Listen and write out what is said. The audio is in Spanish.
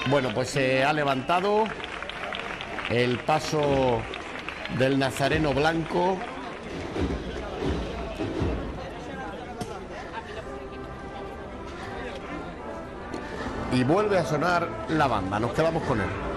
Bueno, pues se ha levantado el paso del Nazareno Blanco. Y vuelve a sonar la banda. Nos quedamos con él.